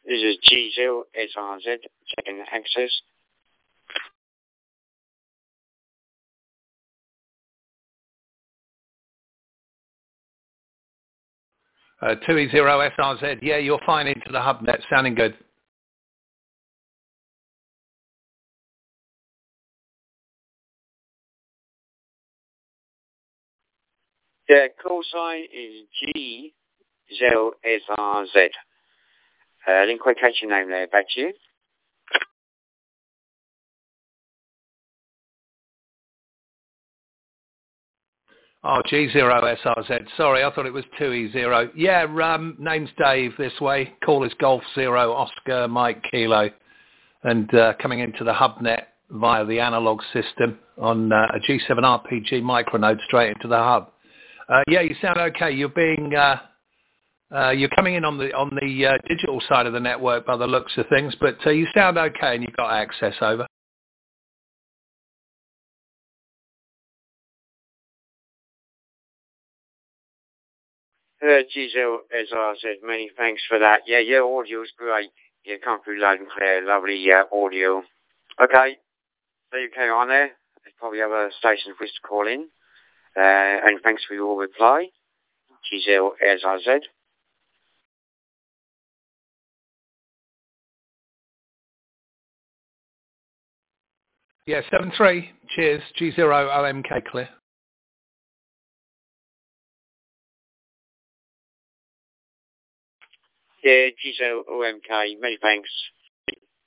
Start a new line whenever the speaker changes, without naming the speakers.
This is G0SRZ, checking access.
2E0SRZ, yeah, you're fine into the HubNet, sounding good.
The call sign is G0SRZ. Didn't quite catch your name there, back to you.
Oh, G0SRZ. Sorry, I thought it was 2E0. Yeah, name's Dave this way. Call is Golf 0 Oscar Mike Kilo. And coming into the HubNet via the analog system on a G7 RPG micronode straight into the hub. Yeah, you sound okay. You're coming in on the digital side of the network by the looks of things, but you sound okay and you've got access over.
G0SRZ, many thanks for that. Yeah, your audio's great. You come through loud and clear, lovely audio. Okay, so you carry on there. There's probably other stations for us to call in. And thanks for your reply. G0SRZ.
Yeah, 7-3. Cheers. G0OMK clear.
Yeah, G0OMK, many thanks.